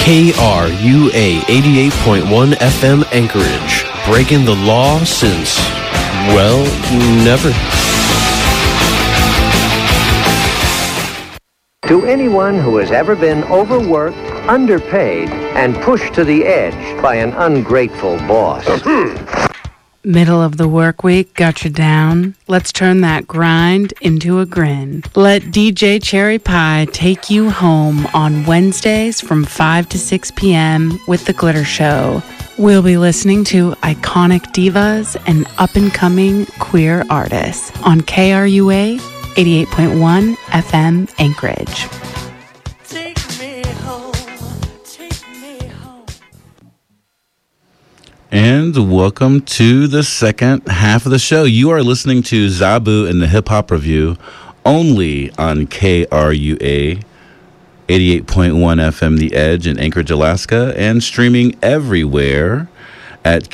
KRUA 88.1 FM Anchorage. Breaking the law since, well, never. To anyone who has ever been overworked, underpaid, and pushed to the edge by an ungrateful boss. Middle of the work week got you down? Let's turn that grind into a grin. Let DJ Cherry Pie take you home on Wednesdays from 5 to 6 p.m. with The Glitter Show. We'll be listening to iconic divas and up-and-coming queer artists on KRUA 88.1 FM Anchorage. And welcome to the second half of the show. You are listening to Zabu and the Hip Hop Review only on KRUA 88.1 FM The Edge in Anchorage, Alaska, and streaming everywhere at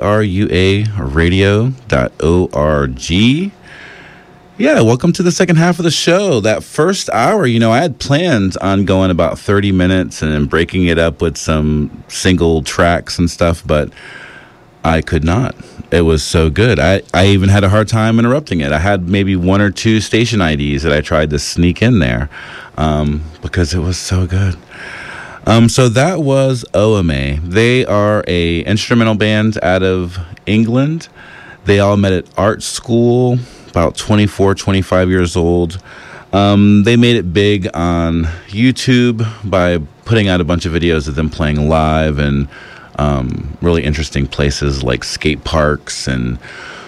krua.radio.org. Yeah, welcome to the second half of the show. That first hour, I had planned on going about 30 minutes and then breaking it up with some single tracks and stuff, but I could not. It was so good. I even had a hard time interrupting it. I had maybe one or two station IDs that I tried to sneak in there because it was so good. So that was OMA. They are a instrumental band out of England. They all met at art school, about 24, 25 years old. They made it big on YouTube by putting out a bunch of videos of them playing live and really interesting places like skate parks and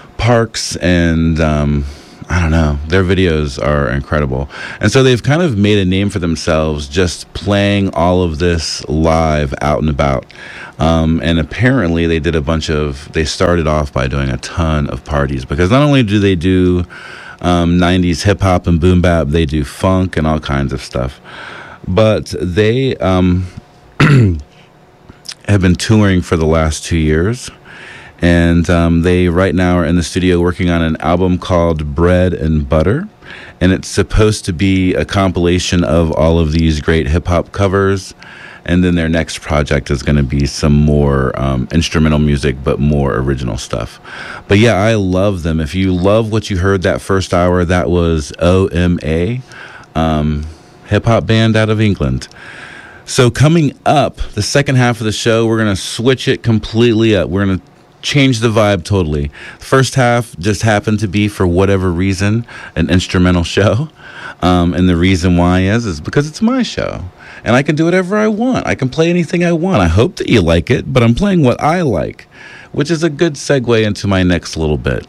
I don't know, their videos are incredible. And so they've kind of made a name for themselves just playing all of this live out and about. And apparently they started off by doing a ton of parties, because not only do they do 90s hip hop and boom bap, they do funk and all kinds of stuff. But they have been touring for the last 2 years, and they right now are in the studio working on an album called Bread and Butter, and it's supposed to be a compilation of all of these great hip-hop covers, and then their next project is going to be some more instrumental music, but more original stuff. But yeah, I love them. If you love what you heard that first hour, that was OMA, hip-hop band out of England. So coming up, the second half of the show, we're going to switch it completely up. We're going to change the vibe totally. First half just happened to be, for whatever reason, an instrumental show. And the reason why is because it's my show. And I can do whatever I want. I can play anything I want. I hope that you like it, but I'm playing what I like, which is a good segue into my next little bit.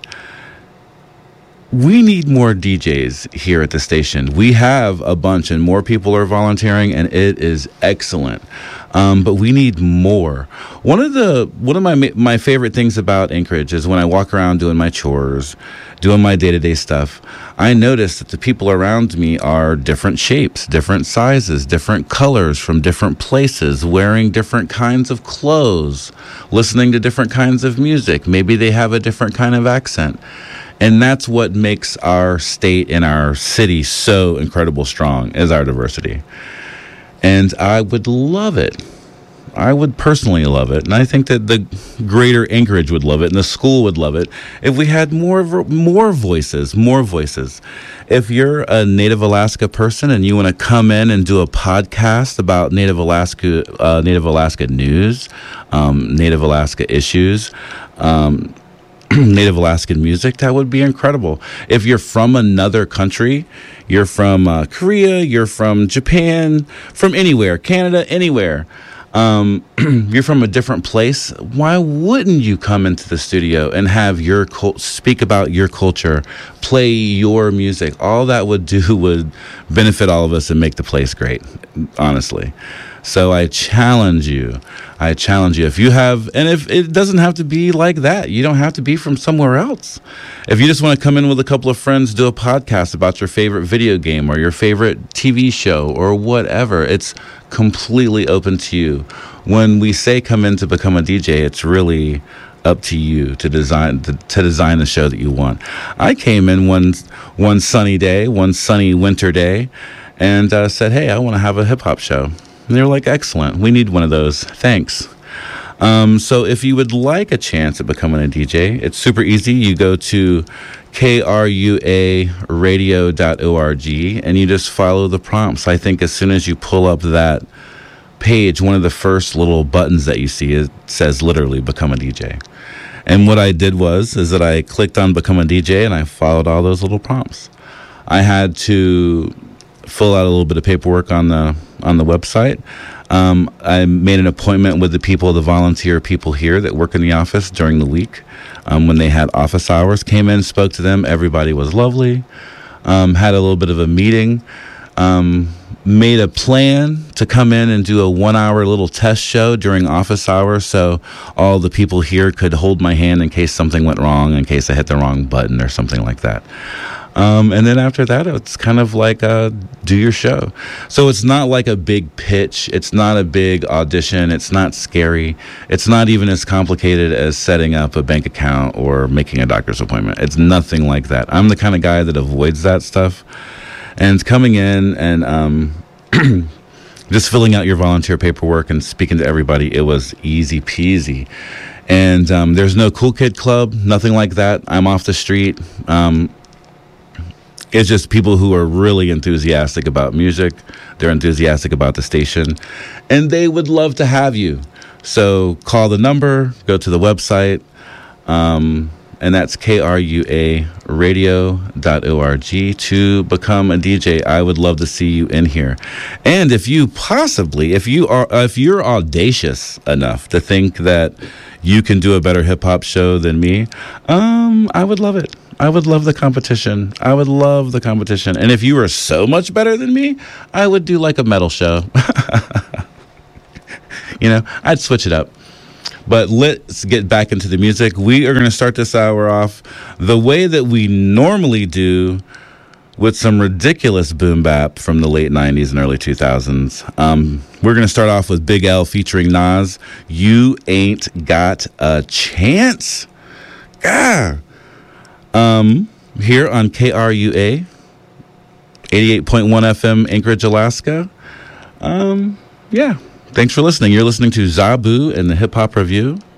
We need more DJs here at the station. We have a bunch, and more people are volunteering, and it is excellent. But we need more. One of my favorite things about Anchorage is when I walk around doing my chores, doing my day-to-day stuff, I notice that the people around me are different shapes, different sizes, different colors, from different places, wearing different kinds of clothes, listening to different kinds of music. Maybe they have a different kind of accent. And that's what makes our state and our city so incredible strong, is our diversity. And I would love it. I would personally love it. And I think that the greater Anchorage would love it, and the school would love it, if we had more voices. If you're a Native Alaska person and you want to come in and do a podcast about Native Alaska news, Native Alaska issues, Native Alaskan music, that would be incredible. If you're from another country, you're from Korea, you're from Japan, from anywhere, Canada, anywhere, you're from a different place, why wouldn't you come into the studio and have speak about your culture, play your music? All that would do would benefit all of us and make the place great, honestly. So I challenge you, if you have, and if it doesn't have to be like that, you don't have to be from somewhere else. If you just want to come in with a couple of friends, do a podcast about your favorite video game or your favorite TV show or whatever, it's completely open to you. When we say come in to become a DJ, it's really up to you to design the show that you want. I came in one sunny winter day, and said, hey, I want to have a hip hop show. And they were like, excellent. We need one of those. Thanks. So if you would like a chance at becoming a DJ, it's super easy. You go to kruaradio.org and you just follow the prompts. I think as soon as you pull up that page, one of the first little buttons that you see, it says literally become a DJ. And what I did is that I clicked on become a DJ and I followed all those little prompts. I had to fill out a little bit of paperwork on the website. I made an appointment with the volunteer people here that work in the office during the week when they had office hours. Came in, spoke to them. Everybody was lovely. Had a little bit of a meeting. Made a plan to come in and do a 1-hour little test show during office hours so all the people here could hold my hand in case something went wrong, in case I hit the wrong button or something like that. And then after that, it's kind of like do your show. So it's not like a big pitch. It's not a big audition. It's not scary. It's not even as complicated as setting up a bank account or making a doctor's appointment. It's nothing like that. I'm the kind of guy that avoids that stuff. And coming in and just filling out your volunteer paperwork and speaking to everybody, it was easy peasy. And there's no cool kid club, nothing like that. I'm off the street. It's just people who are really enthusiastic about music. They're enthusiastic about the station. And they would love to have you. So call the number, go to the website, and that's kruaradio.org to become a DJ. I would love to see you in here. And if you're audacious enough to think that you can do a better hip-hop show than me, I would love it. I would love the competition. And if you were so much better than me, I would do like a metal show. I'd switch it up. But let's get back into the music. We are going to start this hour off the way that we normally do, with some ridiculous boom bap from the late 90s and early 2000s. We're going to start off with Big L featuring Nas. You Ain't Got a Chance. Here on KRUA 88.1 FM Anchorage, Alaska. Thanks for listening. You're listening to Zabu and the Hip Hop Review.